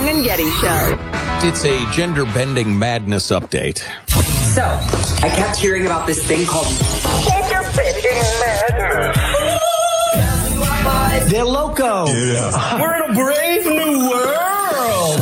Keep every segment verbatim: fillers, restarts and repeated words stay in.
Armstrong and Getty Show. It's a gender-bending madness update. So, I kept hearing about this thing called gender-bending madness. They're loco. Yeah. We're in a brave new world.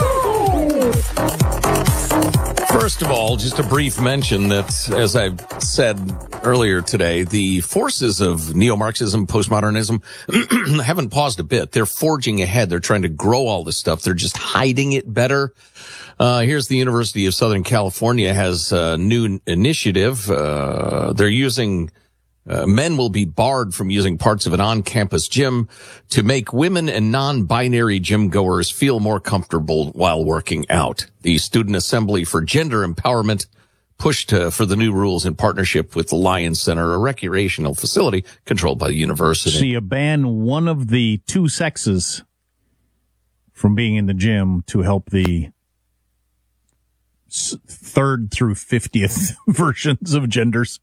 First of all, just a brief mention that, as I've said earlier today, the forces of neo-Marxism, postmodernism haven't paused a bit. They're forging ahead. They're trying to grow all this stuff. They're just hiding it better. Uh, here's the University of Southern California has a new initiative. Uh, they're using... Uh, men will be barred from using parts of an on-campus gym to make women and non-binary gym goers feel more comfortable while working out. The Student Assembly for Gender Empowerment pushed uh, for the new rules in partnership with the Lions Center, a recreational facility controlled by the university. So you ban one of the two sexes from being in the gym to help the third through fiftieth versions of genders.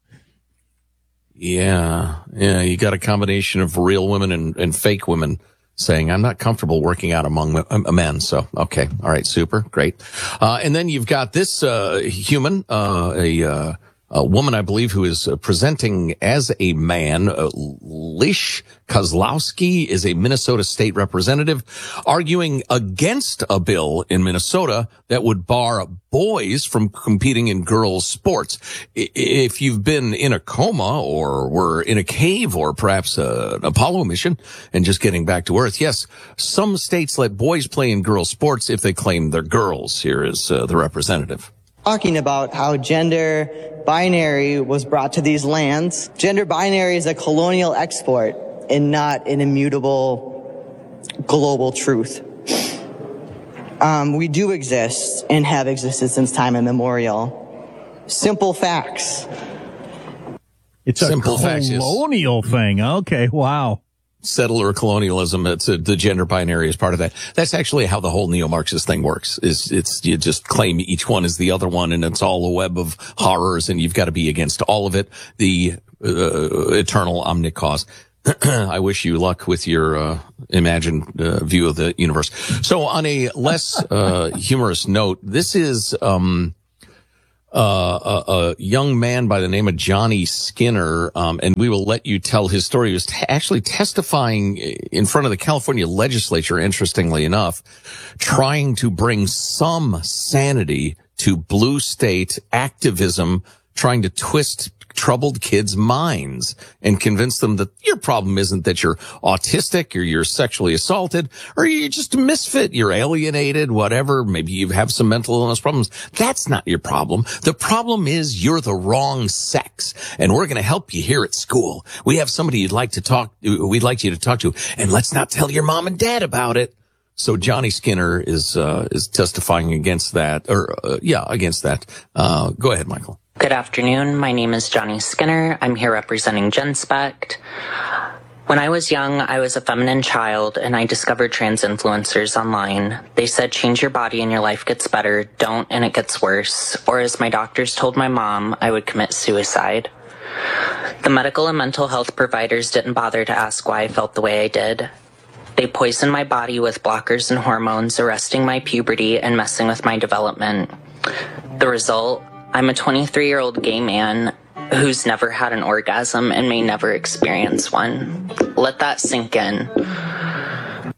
Yeah, yeah, you got a combination of real women and, and fake women saying, I'm not comfortable working out among men. So, okay. All right. Super. Great. Uh, and then you've got this, uh, human, uh, a, uh, a woman, I believe, who is uh, presenting as a man. Uh, Lish Kozlowski is a Minnesota state representative arguing against a bill in Minnesota that would bar boys from competing in girls' sports. If you've been in a coma or were in a cave or perhaps a, an Apollo mission and just getting back to Earth, yes, some states let boys play in girls' sports if they claim they're girls. Here is uh, the representative. Talking about how gender binary was brought to these lands. Gender binary is a colonial export and not an immutable global truth. Um, we do exist and have existed since time immemorial. Simple facts. It's a Simple colonial facts, yes. thing. Okay, wow. Settler colonialism, it's a, the gender binary is part of that. That's actually how the whole neo-Marxist thing works. Is it's you just claim each one is the other one, and it's all a web of horrors, and you've got to be against all of it. The uh, eternal omnicause. I wish you luck with your uh, imagined uh, view of the universe. So, on a less uh, humorous note, this is um Uh, a, a young man by the name of Johnny Skinner, um, and we will let you tell his story. He was t- actually testifying in front of the California legislature, interestingly enough, trying to bring some sanity to blue state activism, trying to twist troubled kids' minds and convince them that your problem isn't that you're autistic or you're sexually assaulted or you're just a misfit, you're alienated, whatever. Maybe you have some mental illness problems. That's not your problem. The problem is you're the wrong sex, and we're going to help you here at school. We have somebody you'd like to talk, we'd like you to talk to, and let's not tell your mom and dad about it. So Johnny Skinner is, uh, is testifying against that, or, uh, yeah, against that. Uh, go ahead, Michael. Good afternoon. My name is Johnny Skinner. I'm here representing GenSpect. When I was young, I was a feminine child, and I discovered trans influencers online. They said, change your body and your life gets better, don't and it gets worse. Or as my doctors told my mom, I would commit suicide. The medical and mental health providers didn't bother to ask why I felt the way I did. They poisoned my body with blockers and hormones, arresting my puberty and messing with my development. The result? I'm a twenty-three-year-old gay man who's never had an orgasm and may never experience one. Let that sink in. Uh,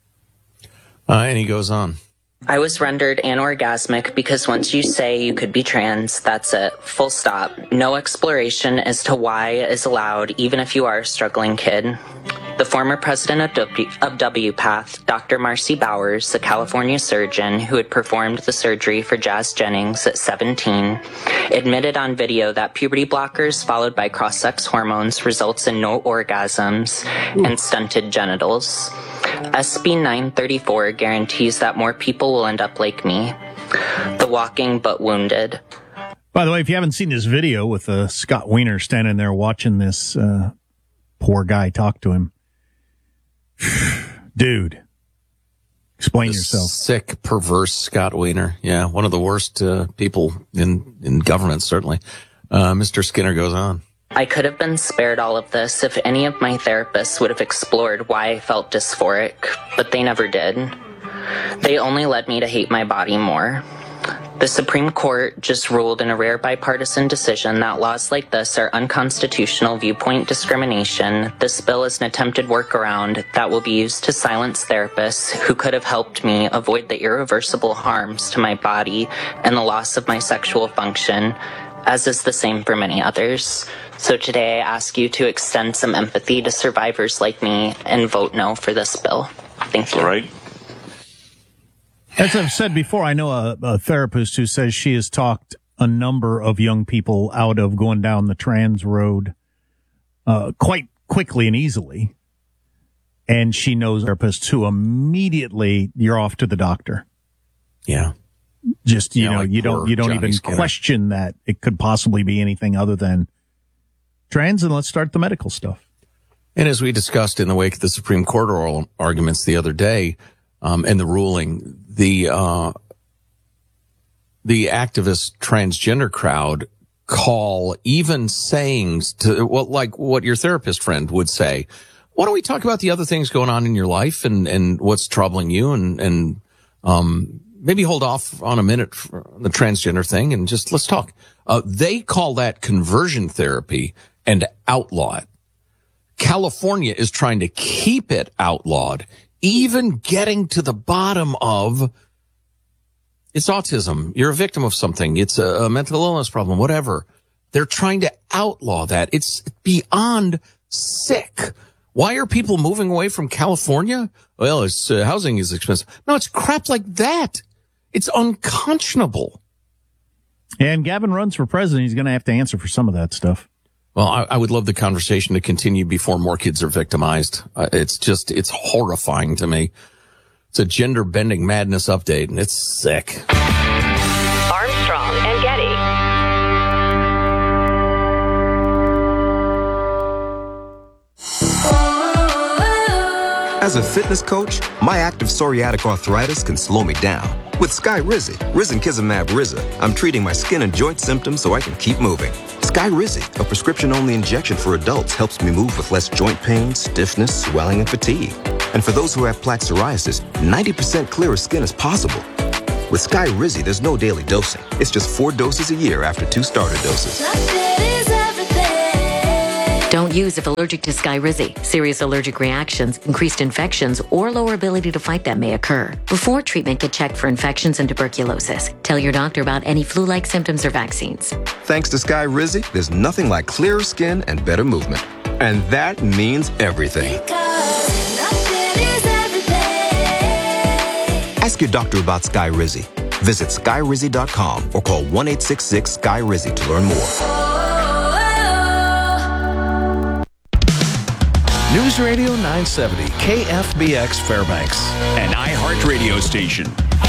and he goes on. I was rendered anorgasmic because once you say you could be trans, that's it. Full stop. No exploration as to why is allowed, even if you are a struggling kid. The former president of, w- of W PATH, Doctor Marcy Bowers, a California surgeon who had performed the surgery for Jazz Jennings at seventeen, admitted on video that puberty blockers followed by cross-sex hormones results in no orgasms and stunted genitals. S B nine thirty-four guarantees that more people will end up like me, the walking but wounded. By the way, if you haven't seen this video with uh, Scott Wiener standing there watching this uh, poor guy talk to him, dude, explain The yourself. Sick, perverse Scott Wiener. Yeah, one of the worst uh, people in, in government, certainly. Uh, Mister Skinner goes on. I could have been spared all of this if any of my therapists would have explored why I felt dysphoric, but they never did. They only led me to hate my body more. The Supreme Court just ruled in a rare bipartisan decision that laws like this are unconstitutional viewpoint discrimination. This bill is an attempted workaround that will be used to silence therapists who could have helped me avoid the irreversible harms to my body and the loss of my sexual function, as is the same for many others. So today I ask you to extend some empathy to survivors like me and vote no for this bill. Thank you. All right. As I've said before, I know a, a therapist who says she has talked a number of young people out of going down the trans road uh, quite quickly and easily. And she knows therapists who immediately, you're off to the doctor. Yeah. Just, you Yeah, know, like you don't, poor you don't Johnny even Skinner. question that it could possibly be anything other than trans, and let's start the medical stuff. And as we discussed in the wake of the Supreme Court oral arguments the other day, um, and the ruling, the, uh, the activist transgender crowd call even sayings to, well, like what your therapist friend would say. Why don't we talk about the other things going on in your life and, and what's troubling you, and, and, um, maybe hold off on a minute for the transgender thing and just let's talk. Uh, they call that conversion therapy and outlaw it. California is trying to keep it outlawed, even getting to the bottom of it's autism. You're a victim of something. It's a, a mental illness problem, whatever. They're trying to outlaw that. It's beyond sick. Why are people moving away from California? Well, it's uh, housing is expensive. No, it's crap like that. It's unconscionable. And Gavin runs for president. He's going to have to answer for some of that stuff. Well, I, I would love the conversation to continue before more kids are victimized. Uh, it's just, it's horrifying to me. It's a gender bending madness update, and it's sick. Armstrong and Getty. As a fitness coach, my active psoriatic arthritis can slow me down. With Skyrizi, Risankizumab Riza, I'm treating my skin and joint symptoms so I can keep moving. Skyrizi, a prescription-only injection for adults, helps me move with less joint pain, stiffness, swelling, and fatigue. And for those who have plaque psoriasis, ninety percent clearer skin is possible. With Skyrizi, there's no daily dosing. It's just four doses a year after two starter doses. Don't use if allergic to Skyrizi. Serious allergic reactions, increased infections, or lower ability to fight them may occur. Before treatment, get checked for infections and tuberculosis. Tell your doctor about any flu-like symptoms or vaccines. Thanks to Skyrizi, there's nothing like clearer skin and better movement. And that means everything. Ask your doctor about Skyrizi. Visit Skyrizi dot com or call one eight six six Sky Rizi to learn more. News Radio nine seventy, K F B X Fairbanks, an iHeartRadio station.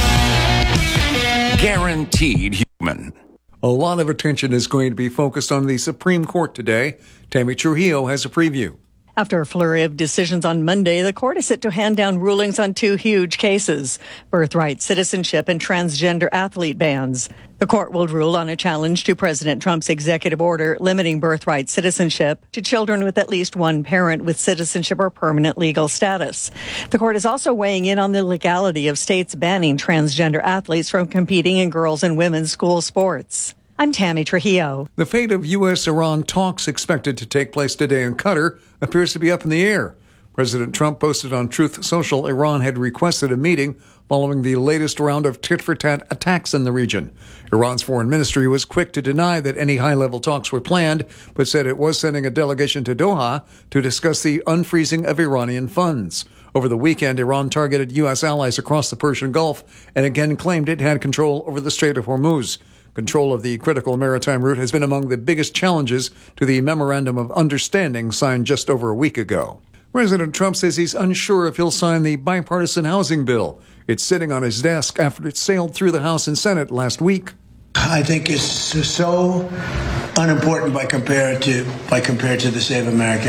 Guaranteed human. A lot of attention is going to be focused on the Supreme Court today. Tammy Trujillo has a preview. After a flurry of decisions on Monday, the court is set to hand down rulings on two huge cases, birthright citizenship and transgender athlete bans. The court will rule on a challenge to President Trump's executive order limiting birthright citizenship to children with at least one parent with citizenship or permanent legal status. The court is also weighing in on the legality of states banning transgender athletes from competing in girls' and women's school sports. I'm Tammy Trujillo. The fate of U S Iran talks expected to take place today in Qatar appears to be up in the air. President Trump posted on Truth Social Iran had requested a meeting following the latest round of tit-for-tat attacks in the region. Iran's foreign ministry was quick to deny that any high-level talks were planned, but said it was sending a delegation to Doha to discuss the unfreezing of Iranian funds. Over the weekend, Iran targeted U S allies across the Persian Gulf and again claimed it had control over the Strait of Hormuz. Control of the critical maritime route has been among the biggest challenges to the Memorandum of Understanding signed just over a week ago. President Trump says he's unsure if he'll sign the bipartisan housing bill. It's sitting on his desk after it sailed through the House and Senate last week. I think it's so unimportant by compared to by compared to the Save America Act.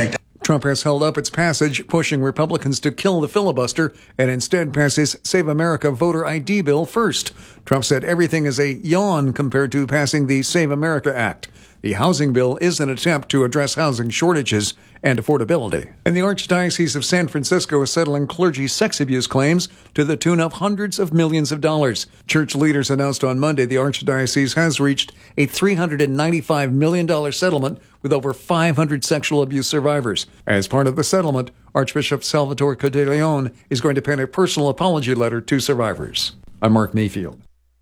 Trump has held up its passage, pushing Republicans to kill the filibuster and instead pass his Save America voter I D bill first. Trump said everything is a yawn compared to passing the Save America Act. The housing bill is an attempt to address housing shortages and affordability. And the Archdiocese of San Francisco is settling clergy sex abuse claims to the tune of hundreds of millions of dollars. Church leaders announced on Monday the Archdiocese has reached a three hundred ninety-five million dollars settlement with over five hundred sexual abuse survivors. As part of the settlement, Archbishop Salvatore Cordileone is going to pen a personal apology letter to survivors. I'm Mark Mayfield.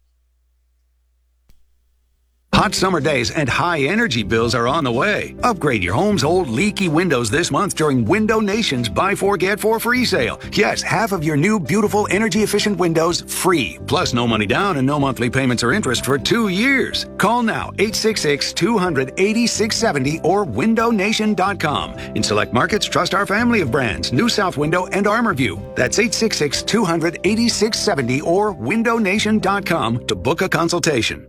Hot summer days and high energy bills are on the way. Upgrade your home's old leaky windows this month during Window Nation's Buy Four Get Four free sale. Yes, half of your new beautiful energy efficient windows free. Plus no money down and no monthly payments or interest for two years. Call now eight six six, two hundred, eighty-six seventy or window nation dot com. In select markets, trust our family of brands, New South Window and ArmorView. That's eight six six, two hundred, eighty-six seventy or window nation dot com to book a consultation.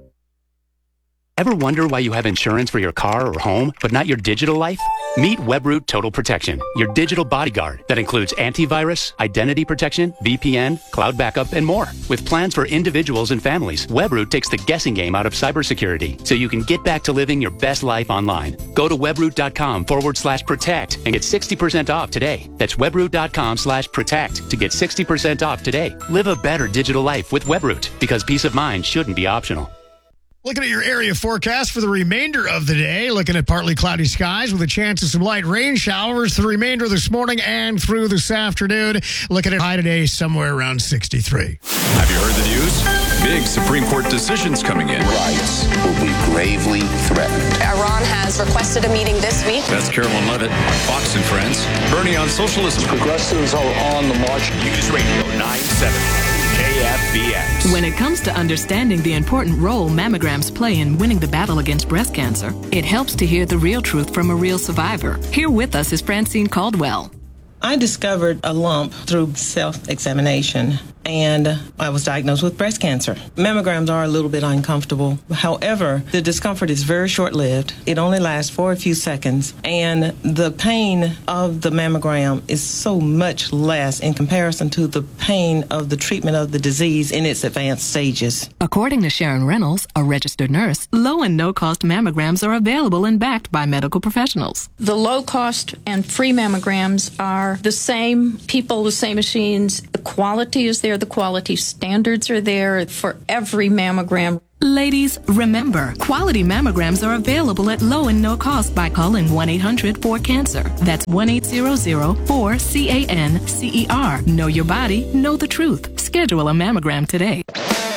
Ever wonder why you have insurance for your car or home, but not your digital life? Meet Webroot Total Protection, your digital bodyguard that includes antivirus, identity protection, V P N, cloud backup, and more. With plans for individuals and families, Webroot takes the guessing game out of cybersecurity so you can get back to living your best life online. Go to webroot.com forward slash protect and get sixty percent off today. That's webroot.com slash protect to get sixty percent off today. Live a better digital life with Webroot because peace of mind shouldn't be optional. Looking at your area forecast for the remainder of the day, looking at partly cloudy skies with a chance of some light rain showers for the remainder of this morning and through this afternoon. Looking at high today somewhere around sixty-three. Have you heard the news? Big Supreme Court decisions coming in. Rights will be gravely threatened. Iran has requested a meeting this week. That's Carolyn Levitt on Fox and Friends. Bernie on socialism. Progressives are on the march. News Radio nine seventy. K F B X. When it comes to understanding the important role mammograms play in winning the battle against breast cancer, it helps to hear the real truth from a real survivor. Here with us is Francine Caldwell. I discovered a lump through self-examination, and I was diagnosed with breast cancer. Mammograms are a little bit uncomfortable. However, the discomfort is very short-lived. It only lasts for a few seconds, and the pain of the mammogram is so much less in comparison to the pain of the treatment of the disease in its advanced stages. According to Sharon Reynolds, a registered nurse, low and no-cost mammograms are available and backed by medical professionals. The low-cost and free mammograms are the same people, the same machines. The quality is there. The quality standards are there for every mammogram. Ladies, remember, quality mammograms are available at low and no cost by calling one eight hundred four cancer. That's one eight hundred, four, C A N C E R. Know your body, know the truth. Schedule a mammogram today.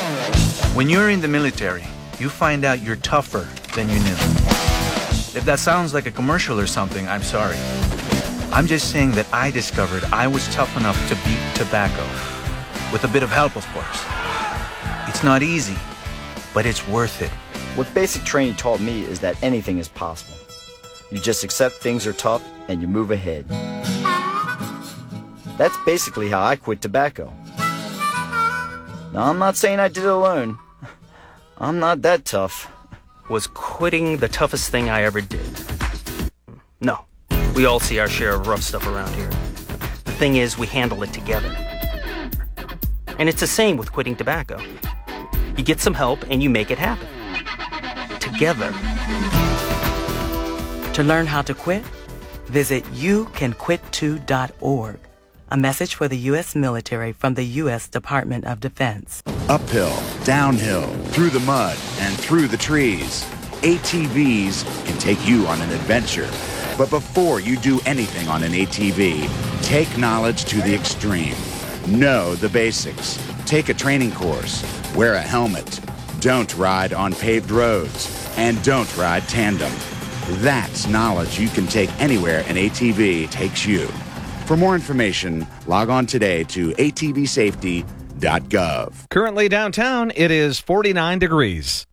When you're in the military, you find out you're tougher than you knew. If that sounds like a commercial or something, I'm sorry. I'm just saying that I discovered I was tough enough to beat tobacco. With a bit of help, of course. It's not easy, but it's worth it. What basic training taught me is that anything is possible. You just accept things are tough and you move ahead. That's basically how I quit tobacco. Now, I'm not saying I did it alone. I'm not that tough. Was quitting the toughest thing I ever did? No. We all see our share of rough stuff around here. The thing is, we handle it together. And it's the same with quitting tobacco. You get some help and you make it happen. Together. To learn how to quit, visit you can quit too dot org. A message for the U S military from the U S Department of Defense. Uphill, downhill, through the mud, and through the trees. A T Vs can take you on an adventure. But before you do anything on an A T V, take knowledge to the extreme. Know the basics. Take a training course. Wear a helmet. Don't ride on paved roads. And don't ride tandem. That's knowledge you can take anywhere an A T V takes you. For more information, log on today to A T V safety dot gov. Currently downtown, it is forty-nine degrees.